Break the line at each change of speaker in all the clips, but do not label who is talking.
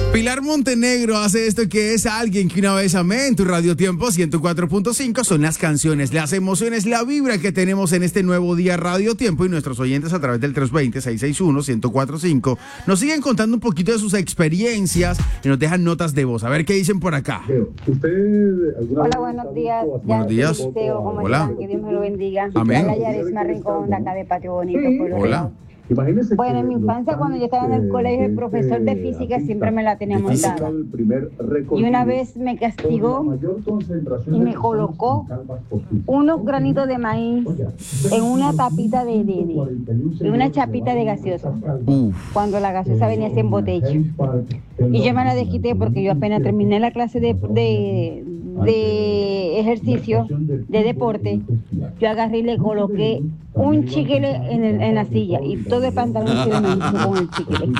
Pilar Montenegro hace esto que es Alguien que una vez amé en tu Radio Tiempo 104.5. Son las canciones, las emociones, la vibra que tenemos en este nuevo día Radio Tiempo, y nuestros oyentes a través del 320-661-1045 nos siguen contando un poquito de sus experiencias y nos dejan notas de voz. A ver qué dicen por acá.
Hola, buenos días.
Buenos días.
¿Cómo
Hola.
están? Que Dios me lo bendiga.
Amén.
Hola, Yarisma Rincón, de acá de Patio Bonito.
Hola.
Bueno, en mi infancia, cuando yo estaba en el colegio, el profesor de física siempre me la tenía montada. Y una vez me castigó y me colocó unos granitos de maíz en una tapita en una chapita de gaseosa. Cuando la gaseosa venía sin botella. Y yo me la desquité porque yo apenas terminé la clase de ejercicio, de deporte, yo agarré y le coloqué un chiquile en la silla y todo el pantalón se me hizo con el chiquile.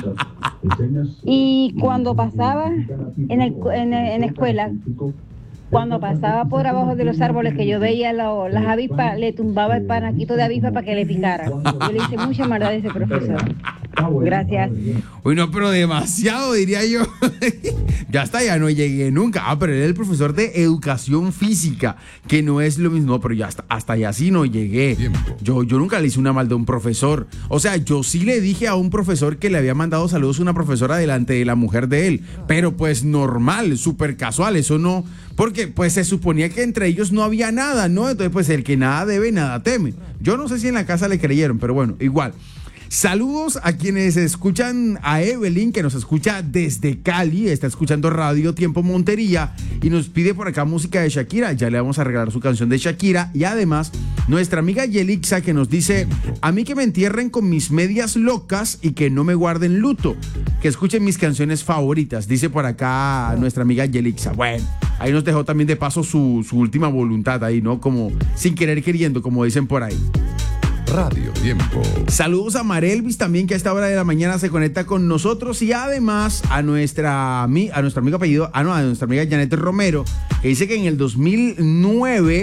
Y cuando pasaba en la escuela, cuando pasaba por abajo de los árboles que yo veía las avispas, le tumbaba el panaquito de avispa para que le picara. Yo le hice mucha maldad a ese profesor. Gracias.
Uy, no, pero demasiado, diría yo. Ya hasta ya no llegué nunca. Pero él es el profesor de educación física, que no es lo mismo. No, pero ya hasta allá sí no llegué. Yo nunca le hice una maldad a un profesor. O sea, yo sí le dije a un profesor que le había mandado saludos a una profesora delante de la mujer de él. Pero pues normal, súper casual, eso no. Porque pues se suponía que entre ellos no había nada, ¿no? Entonces pues el que nada debe, nada teme. Yo no sé si en la casa le creyeron, pero bueno, igual. Saludos a quienes escuchan, a Evelyn, que nos escucha desde Cali, está escuchando Radio Tiempo Montería y nos pide por acá música de Shakira. Ya le vamos a regalar su canción de Shakira. Y además, nuestra amiga Yelixa, que nos dice: a mí que me entierren con mis medias locas y que no me guarden luto, que escuchen mis canciones favoritas, dice por acá nuestra amiga Yelixa. Bueno, ahí nos dejó también de paso su última voluntad ahí, ¿no? Como sin querer queriendo, como dicen por ahí.
Radio Tiempo.
Saludos a Marelvis también, que a esta hora de la mañana se conecta con nosotros, y además a nuestro amigo apellido, a nuestra amiga Janet Romero, que dice que en el 2009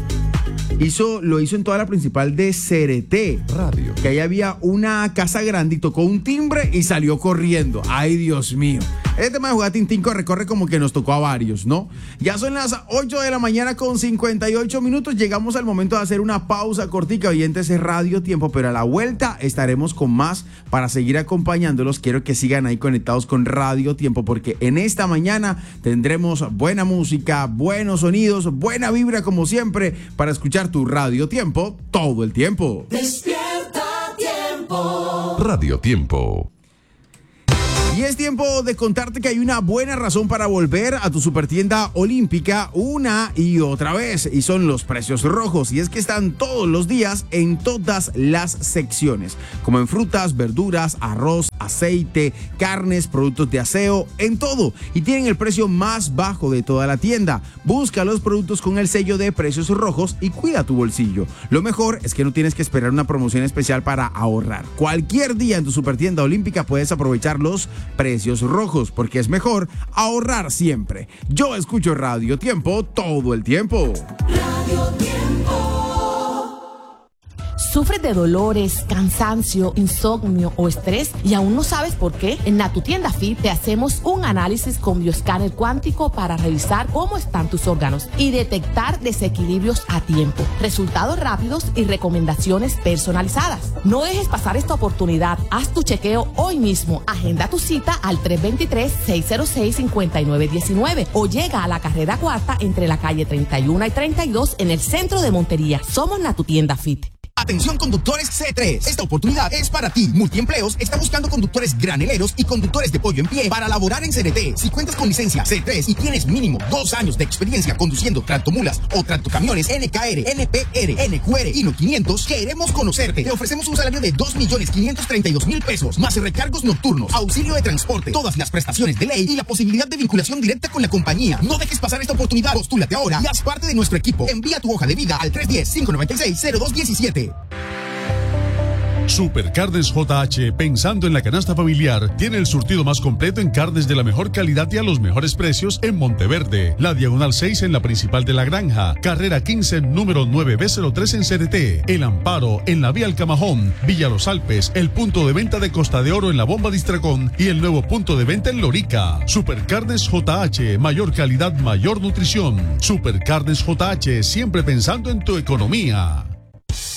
lo hizo en toda la principal de Cereté
Radio.
Que ahí había una casa grande y tocó un timbre y salió corriendo. Ay, Dios mío. Este tema de jugar Tintín corre como que nos tocó a varios, ¿no? Ya son las 8 de la mañana con 58 minutos. Llegamos al momento de hacer una pausa cortica. Oyentes, es Radio Tiempo, pero a la vuelta estaremos con más para seguir acompañándolos. Quiero que sigan ahí conectados con Radio Tiempo, porque en esta mañana tendremos buena música, buenos sonidos, buena vibra como siempre, para escuchar tu Radio Tiempo todo el tiempo.
Despierta Tiempo.
Radio Tiempo.
Y es tiempo de contarte que hay una buena razón para volver a tu supertienda olímpica una y otra vez, y son los precios rojos. Y es que están todos los días en todas las secciones, como en frutas, verduras, arroz, aceite, carnes, productos de aseo, en todo. Y tienen el precio más bajo de toda la tienda. Busca los productos con el sello de precios rojos y cuida tu bolsillo. Lo mejor es que no tienes que esperar una promoción especial para ahorrar. Cualquier día en tu supertienda olímpica puedes aprovechar los precios rojos, porque es mejor ahorrar siempre. Yo escucho Radio Tiempo todo el tiempo.
Radio Tiempo.
¿Sufres de dolores, cansancio, insomnio o estrés y aún no sabes por qué? En Natutienda Fit te hacemos un análisis con bioescáner cuántico para revisar cómo están tus órganos y detectar desequilibrios a tiempo, resultados rápidos y recomendaciones personalizadas. No dejes pasar esta oportunidad. Haz tu chequeo hoy mismo. Agenda tu cita al 323-606-5919 o llega a la carrera cuarta entre la calle 31 y 32 en el centro de Montería. Somos Natutienda Fit.
Atención, conductores C3. Esta oportunidad es para ti. Multiempleos está buscando conductores graneleros y conductores de pollo en pie para laborar en CNT. Si cuentas con licencia C3 y tienes mínimo 2 años de experiencia conduciendo tractomulas o tractocamiones NKR, NPR, NQR y No 500, queremos conocerte. Te ofrecemos un salario de 2.532.000 pesos, más recargos nocturnos, auxilio de transporte, todas las prestaciones de ley y la posibilidad de vinculación directa con la compañía. No dejes pasar esta oportunidad. Postúlate ahora y haz parte de nuestro equipo. Envía tu hoja de vida al 310-596-0217.
Supercarnes JH, pensando en la canasta familiar, tiene el surtido más completo en carnes de la mejor calidad y a los mejores precios en Monteverde, la Diagonal 6 en la Principal de la Granja, Carrera 15, número 9B03 en CDT, El Amparo en la Vía Alcamajón, Villa Los Alpes, el punto de venta de Costa de Oro en la Bomba Distracón y el nuevo punto de venta en Lorica. Supercarnes JH, mayor calidad, mayor nutrición. Supercarnes JH, siempre pensando en tu economía.